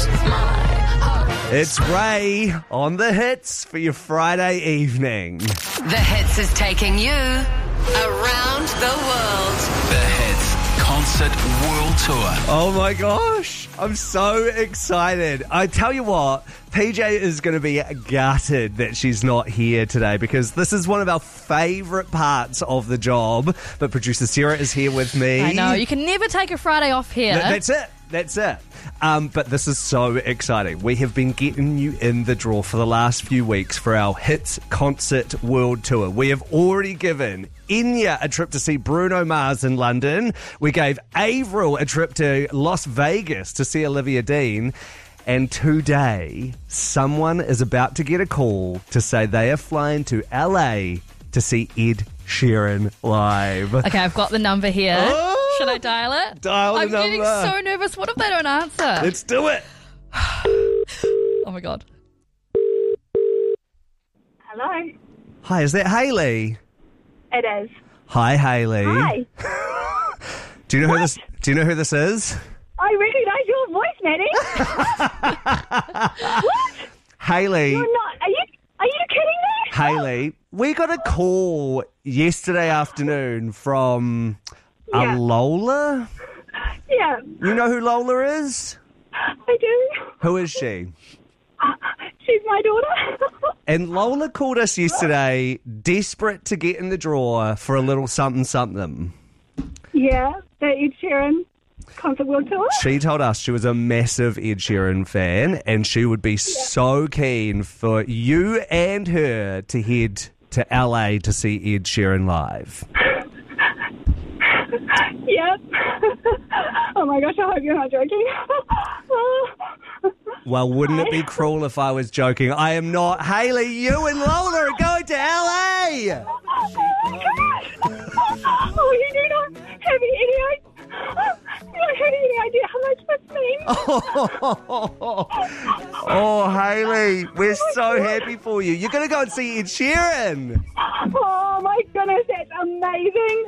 It's Ray on the Hits for your Friday evening. The Hits is taking you around the world. The Hits Concert World Tour. Oh my gosh, I'm so excited. I tell you what, PJ is going to be gutted that she's not here today because this is one of our favourite parts of the job. But producer Sarah is here with me. I know, you can never take a Friday off here. That's it. But this is so exciting. We have been getting you in the draw for the last few weeks for our Hits Concert World Tour. We have already given Enya a trip to see Bruno Mars in London. We gave Avril a trip to Las Vegas to see Olivia Dean. And today, someone is about to get a call to say they are flying to LA to see Ed Sheeran live. Okay, I've got the number here. Oh! Should I dial it? Dial the I'm number. getting so nervous. What if they don't answer? Let's do it. Oh my God. Hello. Hi, is that Hayley? It is. Hi, Hayley. Hi. Do you know who this is? I recognise your voice, Maddie. What? Hayley. You're not. Are you kidding me? Hayley, we got a call yesterday afternoon from Yeah. Lola. Yeah, You know who Lola is? I do. Who is she? She's my daughter. And Lola called us yesterday, desperate to get in the drawer for a little something something. Yeah, the Ed Sheeran Concert World Tour. She told us she was a massive Ed Sheeran fan and she would be so keen for you and her to head to LA to see Ed Sheeran live. Yep. Oh my gosh, I hope you're not joking. Well, wouldn't it be cruel if I was joking? I am not. Hayley, you and Lola are going to LA! Oh, you do not have any idea how much this means. Oh, Hayley, we're so happy for you. You're going to go and see Ed Sheeran. Oh my goodness, that's amazing.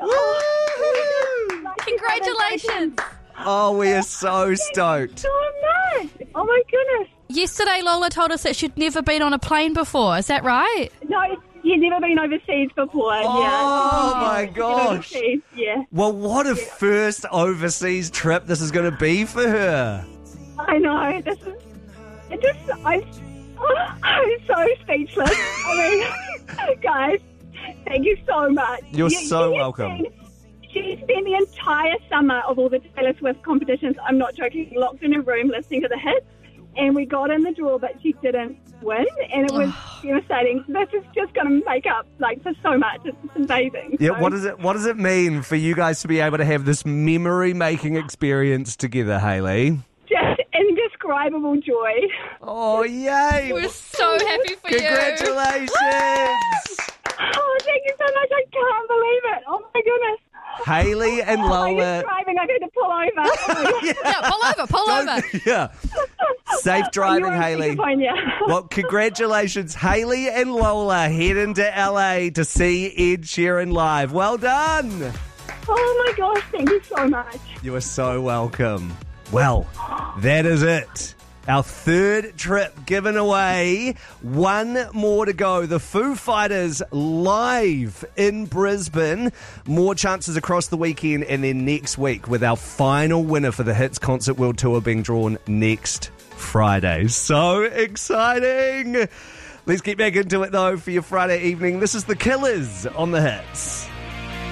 Congratulations. Oh, we are so stoked. So much. Oh my goodness. Yesterday, Lola told us that she'd never been on a plane before. Is that right? No, you've never been overseas before. Oh, my Been gosh. overseas, yeah. Well, what a first overseas trip this is going to be for her. I know. I'm so speechless. I mean, guys, thank you so much. You're so welcome. She spent the entire summer of all the Taylor Swift competitions, I'm not joking, locked in her room listening to the hits. And we got in the draw, but she didn't win. And it was devastating. This is just going to make up for so much. It's amazing. Yeah, So, what does it mean for you guys to be able to have this memory-making experience together, Hayley? just indescribable joy. Oh, yay! We're so happy for you. Congratulations! Oh, thank you so much. I can't believe it. Oh, my goodness. Hayley and I'm Lola. driving. I need to pull over. Oh, my God. Yeah, pull over. Yeah. Safe driving, You're on Hayley. speakerphone, yeah. Well, congratulations. Hayley and Lola heading to LA to see Ed Sheeran live. Well done. Oh, my gosh. Thank you so much. You are so welcome. Well, that is it. Our third trip given away. One more to go. The Foo Fighters live in Brisbane. More chances across the weekend and then next week with our final winner for the Hits Concert World Tour being drawn next Friday. So exciting. Let's get back into it though for your Friday evening. This is The Killers on the Hits.